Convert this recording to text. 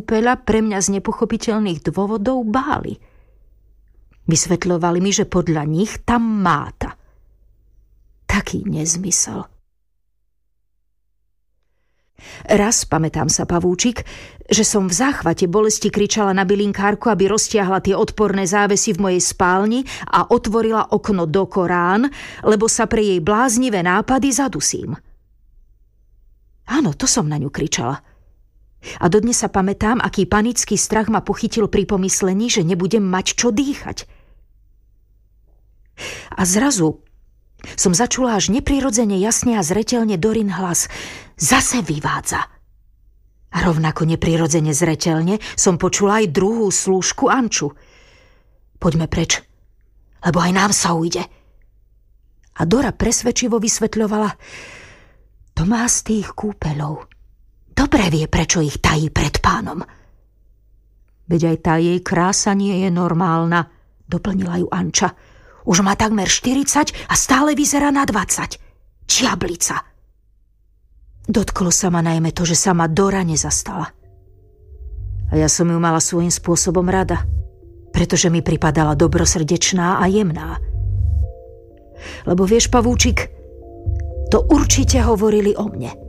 kúpeľa pre mňa z nepochopiteľných dôvodov báli. Vysvetľovali mi, že podľa nich tam máta. Taký nezmysel. Raz, pamätám sa, pavúčik, že som v záchvate bolesti kričala na bylinkárku, aby roztiahla tie odporné závesy v mojej spálni a otvorila okno do Korán, lebo sa pre jej bláznivé nápady zadusím. Áno, to som na ňu kričala. A dodnes sa pamätám, aký panický strach ma pochytil pri pomyslení, že nebudem mať čo dýchať. A zrazu som začula až neprirodzene jasne a zreteľne Dorin hlas. Zase vyvádza. A rovnako neprirodzene zreteľne som počula aj druhú slúžku Anču. Poďme preč, lebo aj nám sa ujde. A Dora presvedčivo vysvetľovala, to má z tých kúpeľov. Dobre vie, prečo ich tají pred pánom. Veď aj tá jej krása nie je normálna, doplnila ju Anča. Už má takmer 40 a stále vyzerá na 20. Čiablica. Dotklo sa ma najmä to, že sa ma Dora nezastala. A ja som ju mala svojím spôsobom rada, pretože mi pripadala dobrosrdečná a jemná. Lebo vieš, pavúčik, to určite hovorili o mne.